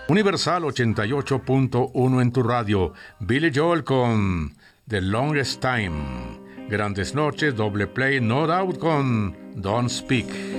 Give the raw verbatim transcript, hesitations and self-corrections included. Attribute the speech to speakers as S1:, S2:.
S1: Universal ochenta y ocho punto uno en tu radio. Billy Joel con The Longest Time. Grandes noches, doble play, No Doubt con Don't Speak.